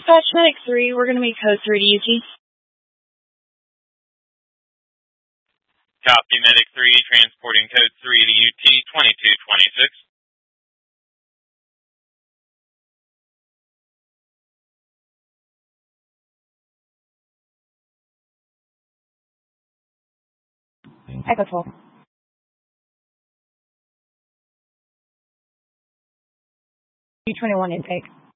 Dispatch Medic 3, we're going to make code 3 to UT. Copy, Medic 3, transporting code 3 to UT 2226. Echo 12. U21 intake.